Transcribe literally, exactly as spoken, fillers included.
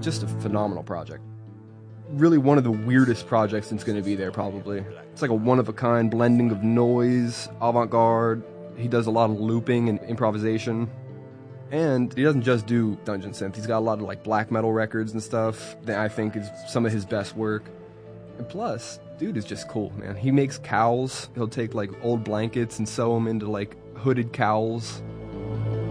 just a phenomenal project. Really one of the weirdest projects that's going to be there, probably. It's like a one-of-a-kind blending of noise, avant-garde. He does a lot of looping and improvisation. And he doesn't just do dungeon synth. He's got a lot of like black metal records and stuff that I think is some of his best work. And plus, dude is just cool, man. He makes cowls. He'll take like old blankets and sew them into like hooded cowls.